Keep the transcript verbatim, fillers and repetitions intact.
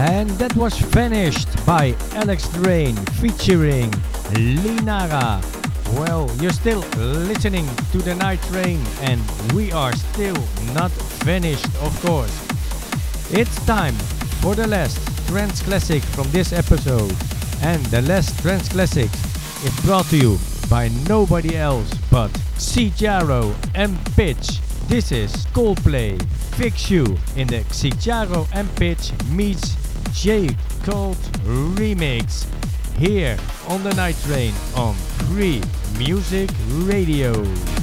And that was Vanished by Alex Drain featuring Linara. Well, you're still listening to the Night Train and we are still not finished, of course. It's time for the last trance classic from this episode. And the last trance classics is brought to you by nobody else but Xijaro and Pitch. This is Coldplay, Fix You in the Xijaro and Pitch meets J. Cold remix. Here on the Night Train on Free Music Radio.